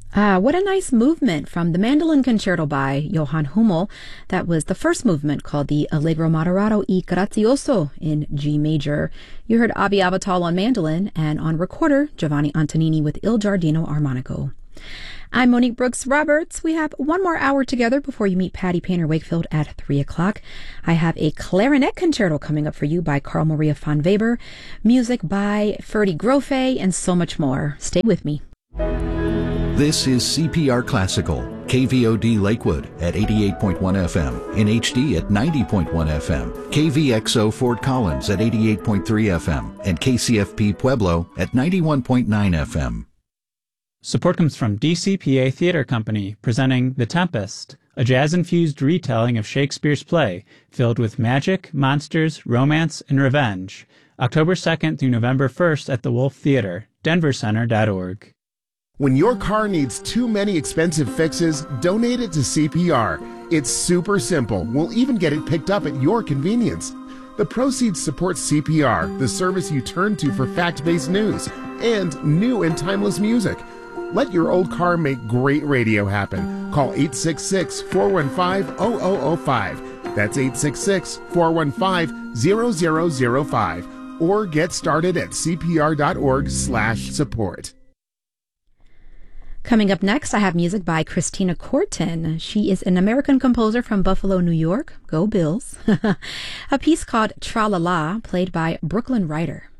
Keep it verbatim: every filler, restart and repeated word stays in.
Ah, what a nice movement from the Mandolin Concerto by Johann Hummel. That was the first movement called the Allegro moderato e grazioso in G major. You heard Abbi Avital on mandolin and on recorder, Giovanni Antonini with Il Giardino Armonico. I'm Monique Brooks Roberts. We have one more hour together before you meet Patty Painter Wakefield at three o'clock. I have a clarinet concerto coming up for you by Carl Maria von Weber, music by Ferdy Grofe, and so much more. Stay with me. This is C P R Classical, K V O D Lakewood at eighty-eight point one F M, in H D at ninety point one F M, K V X O Fort Collins at eighty-eight point three F M, and K C F P Pueblo at ninety-one point nine F M. Support comes from D C P A Theater Company, presenting The Tempest, a jazz-infused retelling of Shakespeare's play, filled with magic, monsters, romance, and revenge. October second through November first at the Wolf Theater, denver center dot org. When your car needs too many expensive fixes, donate it to C P R. It's super simple. We'll even get it picked up at your convenience. The proceeds support C P R, the service you turn to for fact-based news and new and timeless music. Let your old car make great radio happen. Call eight six six, four one five, zero zero zero five. That's eight six six, four one five, zero zero zero five. Or get started at c p r dot org slash support. Coming up next, I have music by Christina Corton. She is an American composer from Buffalo, New York. Go Bills. A piece called Tra La La, played by Brooklyn Ryder.